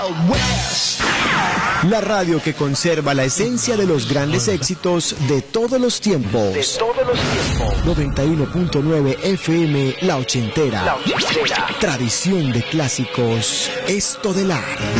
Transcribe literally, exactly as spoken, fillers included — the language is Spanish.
La radio que conserva la esencia de los grandes éxitos de todos los tiempos. De todos los tiempos. noventa y uno punto nueve F M, La Ochentera. La Ochentera. Tradición de clásicos Estodelar.